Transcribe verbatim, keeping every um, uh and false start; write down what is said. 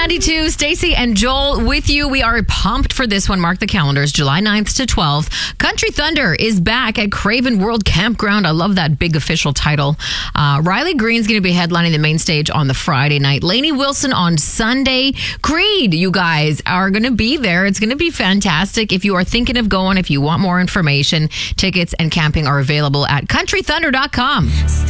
ninety-two, Stacey and Joel with you. We are pumped for this one. Mark the calendars, July ninth to twelfth. Country Thunder is back at Craven World Campground. I love that big official title. Uh, Riley Green's going to be headlining the main stage on the Friday night. Lainey Wilson on Sunday. Creed, you guys are going to be there. It's going to be fantastic. If you are thinking of going, if you want more information, tickets and camping are available at country thunder dot com.